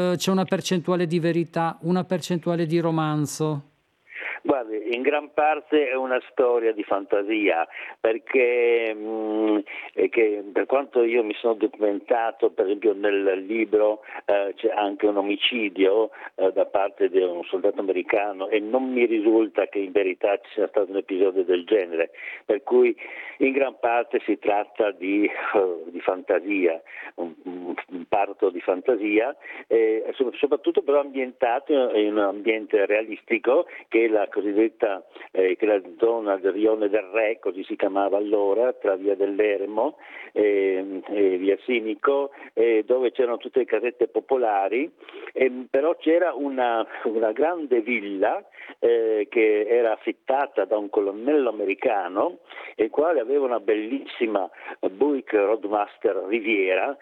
c'è una percentuale di verità, una percentuale di romanzo? Guardi, in gran parte è una storia di fantasia, perché che per quanto io mi sono documentato, per esempio nel libro c'è anche un omicidio da parte di un soldato americano e non mi risulta che in verità ci sia stato un episodio del genere, per cui in gran parte si tratta di fantasia, un parto di fantasia, soprattutto però ambientato in un ambiente realistico, che è la cosiddetta che la zona del Rione del Re, così si chiamava allora, tra via dell'Eremo e via Simico, dove c'erano tutte le casette popolari, però c'era una grande villa che era affittata da un colonnello americano, il quale aveva una bellissima Buick Roadmaster Riviera,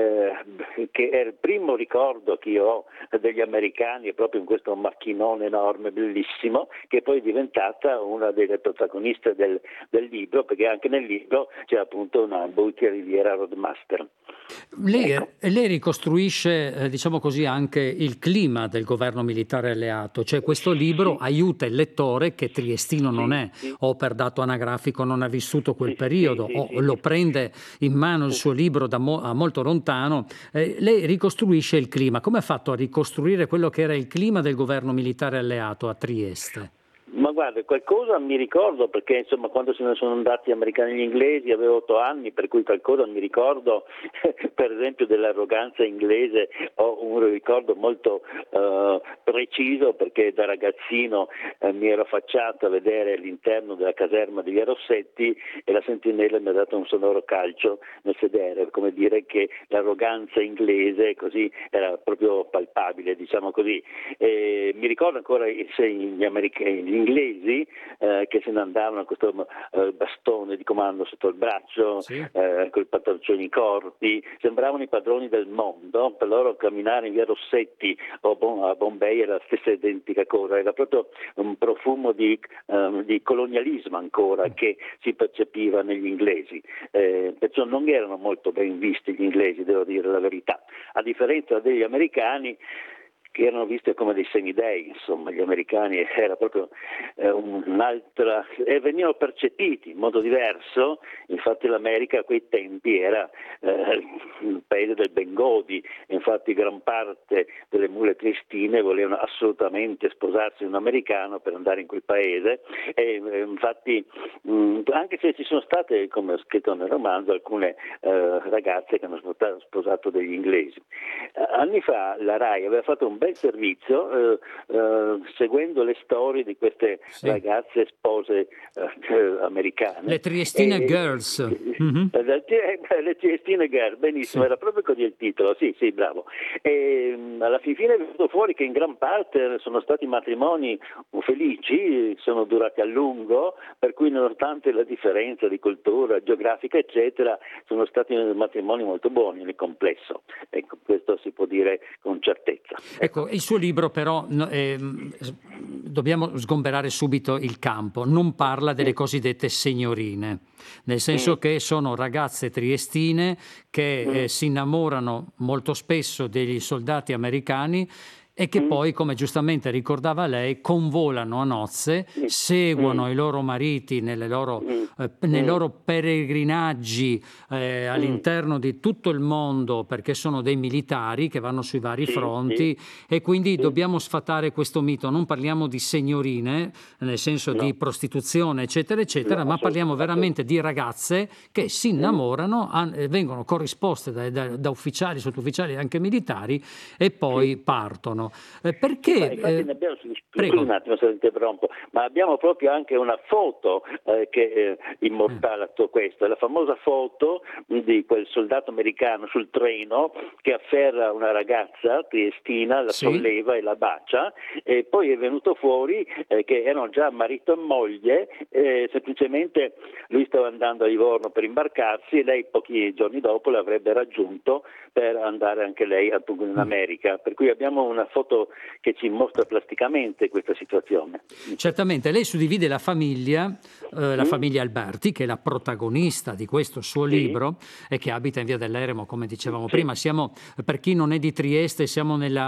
che è il primo ricordo che io ho degli americani, è proprio in questo macchinone enorme, bellissimo, che poi è diventata una delle protagoniste del libro, perché anche nel libro c'è appunto una Buick Riviera Roadmaster. Lei ricostruisce, diciamo così, anche il clima del governo militare alleato, cioè questo libro aiuta il lettore, che triestino non è, o per dato anagrafico non ha vissuto quel periodo, o lo prende in mano il suo libro da molto lontano. Lei ricostruisce il clima. Come ha fatto a ricostruire quello che era il clima del governo militare alleato a Trieste? Ma guarda, qualcosa mi ricordo, perché insomma quando se ne sono andati gli americani e gli inglesi avevo 8 anni, per cui qualcosa mi ricordo, per esempio dell'arroganza inglese ho un ricordo molto preciso, perché da ragazzino mi ero affacciato a vedere l'interno della caserma di Via Rossetti e la sentinella mi ha dato un sonoro calcio nel sedere, come dire che l'arroganza inglese così era proprio palpabile, diciamo così. Mi ricordo ancora gli inglesi che se ne andavano con questo bastone di comando sotto il braccio, con i pantaloncini corti, sembravano i padroni del mondo. Per loro camminare in via Rossetti o a Bombay era la stessa identica cosa, era proprio un profumo di colonialismo ancora che si percepiva negli inglesi, perciò non erano molto ben visti gli inglesi, devo dire la verità, a differenza degli americani, che erano visti come dei semidei. Insomma, gli americani era proprio un'altra, e venivano percepiti in modo diverso. Infatti l'America a quei tempi era il paese del Bengodi, infatti gran parte delle mule triestine volevano assolutamente sposarsi un americano per andare in quel paese, e infatti anche se ci sono state, come ho scritto nel romanzo, alcune ragazze che hanno sposato degli inglesi. Anni fa la RAI aveva fatto un bel servizio seguendo le storie di queste ragazze spose americane. Le Triestine Girls. Le Triestine Girls, benissimo, era proprio così il titolo, sì, bravo. E alla fine è venuto fuori che in gran parte sono stati matrimoni felici, sono durati a lungo, per cui nonostante la differenza di cultura geografica eccetera, sono stati matrimoni molto buoni nel complesso. Ecco, questo si può dire con certezza. Ecco, il suo libro però, dobbiamo sgomberare subito il campo, non parla delle cosiddette signorine, nel senso che sono ragazze triestine che si innamorano molto spesso degli soldati americani e che poi, come giustamente ricordava lei, convolano a nozze, seguono i loro mariti nei loro peregrinaggi all'interno di tutto il mondo, perché sono dei militari che vanno sui vari fronti, e quindi dobbiamo sfatare questo mito. Non parliamo di signorine, nel senso di prostituzione, eccetera, eccetera, ma parliamo veramente di ragazze che si innamorano, vengono corrisposte da ufficiali, sottufficiali e anche militari, e poi partono. Perché? Scusi un attimo se interrompo, ma abbiamo proprio anche una foto che immortala tutto questo, è la famosa foto di quel soldato americano sul treno che afferra una ragazza triestina, la solleva e la bacia, e poi è venuto fuori che erano già marito e moglie, semplicemente lui stava andando a Livorno per imbarcarsi e lei pochi giorni dopo l'avrebbe raggiunto per andare anche lei appunto in America, per cui abbiamo una foto che ci mostra plasticamente questa situazione. Certamente, lei suddivide la famiglia Alberti, che è la protagonista di questo suo libro e che abita in via dell'Eremo, come dicevamo prima. Per chi non è di Trieste, siamo nella